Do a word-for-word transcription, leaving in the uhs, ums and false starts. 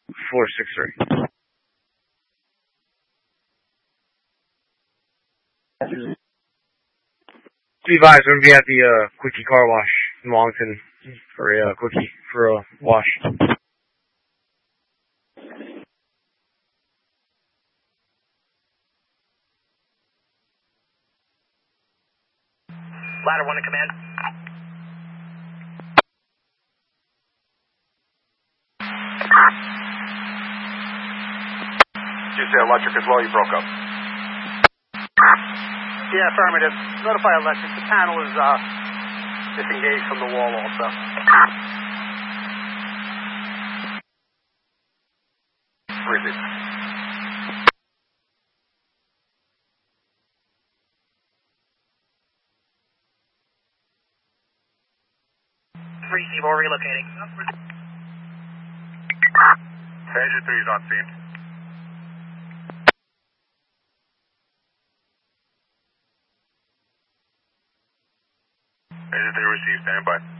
four six three. Be advised, we're going to be at the uh, Quickie Car Wash in Wellington for a uh, Quickie, for a wash. Ladder one to command. Did you say electric as well? You broke up. Yeah, affirmative. Notify electric. The panel is uh, disengaged from the wall also. Repeat. Three Seaboard relocating. Engine three is on scene. Engine three received, stand by.